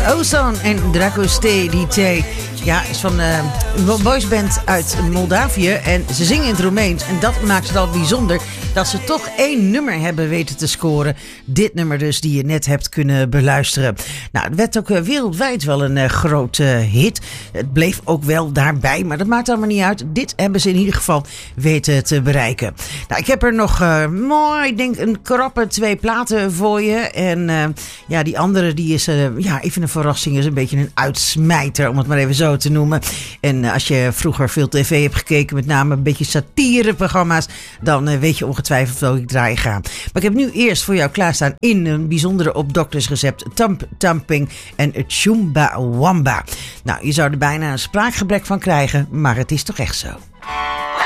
Ozan en Dragoste DJ. Ja, is van een boysband uit Moldavië. En ze zingen in het Roemeens. En dat maakt het al bijzonder dat ze toch 1 nummer hebben weten te scoren. Dit nummer dus, die je net hebt kunnen beluisteren. Nou, het werd ook wereldwijd wel een grote hit. Het bleef ook wel daarbij, maar dat maakt allemaal niet uit. Dit hebben ze in ieder geval weten te bereiken. Nou, ik heb er nog, ik denk een krappe 2 platen voor je. En ja, die andere die is even een verrassing. Is een beetje een uitsmijter, om het maar even zo te noemen. En als je vroeger veel tv hebt gekeken, met name een beetje satireprogramma's, dan weet je ongetwijfeld welke ik draaien ga. Maar ik heb nu eerst voor jou klaarstaan in een bijzondere op doktersrecept Thump Thumping en Chumba Wamba. Nou, je zou er bijna een spraakgebrek van krijgen, maar het is toch echt zo.